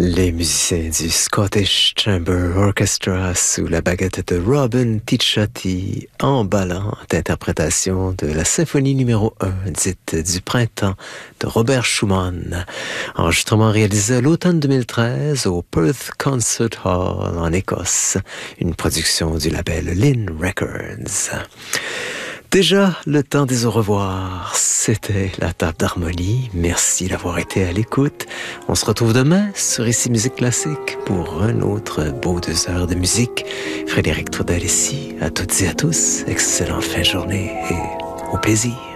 Les musiciens du Scottish Chamber Orchestra sous la baguette de Robin Ticciati, emballante interprétation de la symphonie numéro 1 dite du printemps de Robert Schumann. Enregistrement réalisé à l'automne 2013 au Perth Concert Hall en Écosse, une production du label Lynn Records. Déjà, le temps des au revoir. C'était la table d'harmonie. Merci d'avoir été à l'écoute. On se retrouve demain sur Ici Musique Classique pour un autre beau 2 heures de musique. Frédéric Trudel ici. À toutes et à tous. Excellente fin de journée et au plaisir.